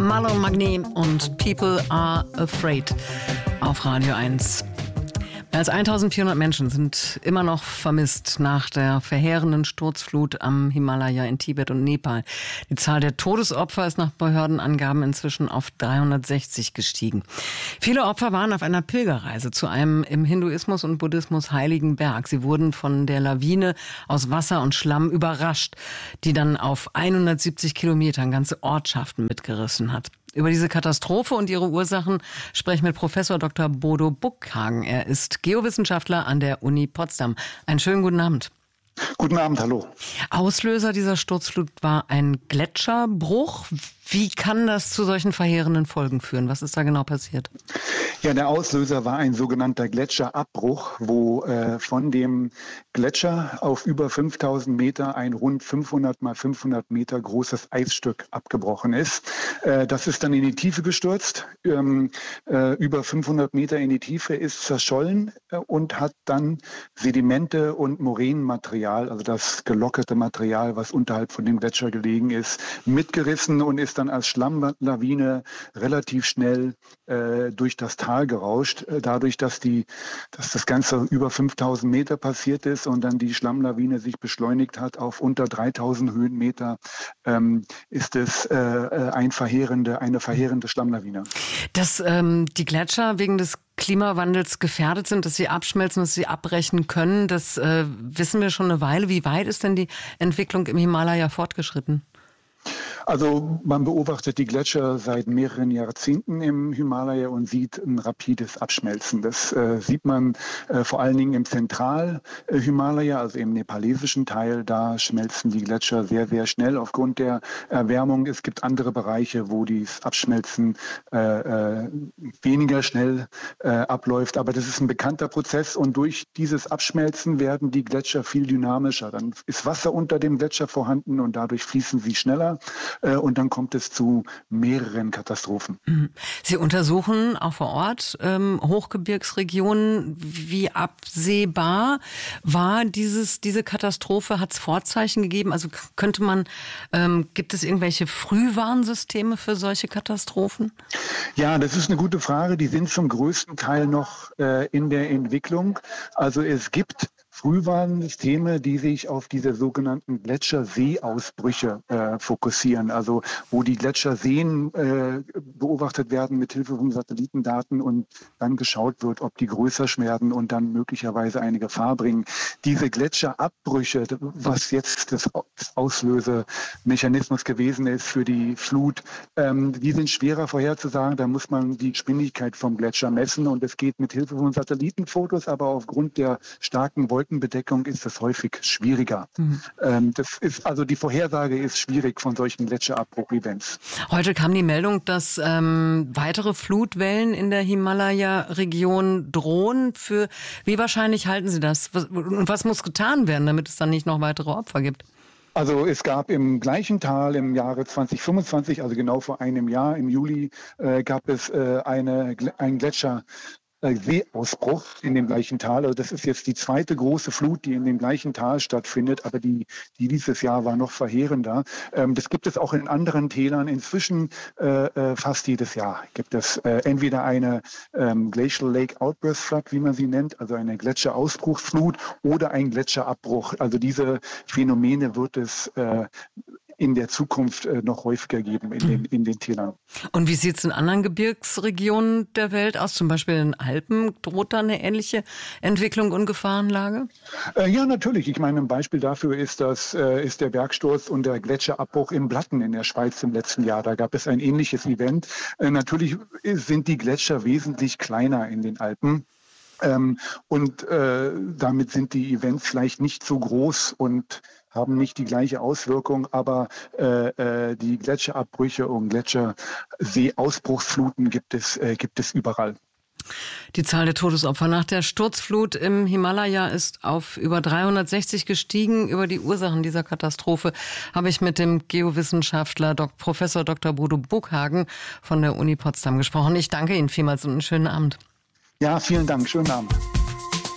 Marlon Magnet und People Are Afraid auf Radio 1. Mehr als 1400 Menschen sind immer noch vermisst nach der verheerenden Sturzflut am Himalaya in Tibet und Nepal. Die Zahl der Todesopfer ist nach Behördenangaben inzwischen auf 360 gestiegen. Viele Opfer waren auf einer Pilgerreise zu einem im Hinduismus und Buddhismus heiligen Berg. Sie wurden von der Lawine aus Wasser und Schlamm überrascht, die dann auf 170 Kilometern ganze Ortschaften mitgerissen hat. Über diese Katastrophe und ihre Ursachen spreche ich mit Professor Dr. Bodo Buckhagen. Er ist Geowissenschaftler an der Uni Potsdam. Einen schönen guten Abend. Guten Abend, hallo. Auslöser dieser Sturzflut war ein Gletscherbruch. Wie kann das zu solchen verheerenden Folgen führen? Was ist da genau passiert? Ja, der Auslöser war ein sogenannter Gletscherabbruch, wo von dem Gletscher auf über 5000 Meter ein rund 500 mal 500 Meter großes Eisstück abgebrochen ist. Das ist dann in die Tiefe gestürzt, über 500 Meter in die Tiefe, ist zerschollen und hat dann Sedimente und Moränenmaterial, also das gelockerte Material, was unterhalb von dem Gletscher gelegen ist, mitgerissen und ist dann als Schlammlawine relativ schnell durch das Tal gerauscht, dadurch, dass das Ganze über 5000 Meter passiert ist und dann die Schlammlawine sich beschleunigt hat auf unter 3000 Höhenmeter, ist es eine verheerende Schlammlawine. Dass die Gletscher wegen des Klimawandels gefährdet sind, dass sie abschmelzen, dass sie abbrechen können, das wissen wir schon eine Weile. Wie weit ist denn die Entwicklung im Himalaya fortgeschritten? Also man beobachtet die Gletscher seit mehreren Jahrzehnten im Himalaya und sieht ein rapides Abschmelzen. Das sieht man vor allen Dingen im Zentral-Himalaya, also im nepalesischen Teil. Da schmelzen die Gletscher sehr, sehr schnell aufgrund der Erwärmung. Es gibt andere Bereiche, wo das Abschmelzen weniger schnell abläuft. Aber das ist ein bekannter Prozess und durch dieses Abschmelzen werden die Gletscher viel dynamischer. Dann ist Wasser unter dem Gletscher vorhanden und dadurch fließen sie schneller. Und dann kommt es zu mehreren Katastrophen. Sie untersuchen auch vor Ort Hochgebirgsregionen. Wie absehbar war diese Katastrophe? Hat es Vorzeichen gegeben? Also gibt es irgendwelche Frühwarnsysteme für solche Katastrophen? Ja, das ist eine gute Frage. Die sind zum größten Teil noch in der Entwicklung. Also es gibt Frühwarnsysteme, die sich auf diese sogenannten Gletscherseeausbrüche fokussieren, also wo die Gletscherseen beobachtet werden mit Hilfe von Satellitendaten und dann geschaut wird, ob die größer werden und dann möglicherweise eine Gefahr bringen. Diese Gletscherabbrüche, was jetzt das Auslösemechanismus gewesen ist für die Flut, die sind schwerer vorherzusagen. Da muss man die Geschwindigkeit vom Gletscher messen und es geht mit Hilfe von Satellitenfotos, aber aufgrund der starken Wolkenbedeckung ist das häufig schwieriger. Die Vorhersage ist schwierig von solchen Gletscherabbruch-Events. Heute kam die Meldung, dass weitere Flutwellen in der Himalaya-Region drohen. Wie wahrscheinlich halten Sie das? Was muss getan werden, damit es dann nicht noch weitere Opfer gibt? Also es gab im gleichen Tal im Jahre 2025, also genau vor einem Jahr, im Juli, gab es einen Seeausbruch in dem gleichen Tal. Also das ist jetzt die zweite große Flut, die in dem gleichen Tal stattfindet, aber die dieses Jahr war noch verheerender. Das gibt es auch in anderen Tälern. Inzwischen fast jedes Jahr gibt es entweder eine Glacial Lake Outburst Flood, wie man sie nennt, also eine Gletscherausbruchsflut oder ein Gletscherabbruch. Also diese Phänomene wird es in der Zukunft noch häufiger geben in den Tälern. Und wie sieht es in anderen Gebirgsregionen der Welt aus? Zum Beispiel in den Alpen, droht da eine ähnliche Entwicklung und Gefahrenlage? Ja, natürlich. Ich meine, ein Beispiel dafür ist der Bergsturz und der Gletscherabbruch in Blatten in der Schweiz im letzten Jahr. Da gab es ein ähnliches Event. Natürlich sind die Gletscher wesentlich kleiner in den Alpen. Damit sind die Events vielleicht nicht so groß und haben nicht die gleiche Auswirkung, aber die Gletscherabbrüche und Gletscherseeausbruchsfluten gibt es überall. Die Zahl der Todesopfer nach der Sturzflut im Himalaya ist auf über 360 gestiegen. Über die Ursachen dieser Katastrophe habe ich mit dem Geowissenschaftler Professor Dr. Bodo Buckhagen von der Uni Potsdam gesprochen. Ich danke Ihnen vielmals und einen schönen Abend. Ja, vielen Dank. Schönen Abend.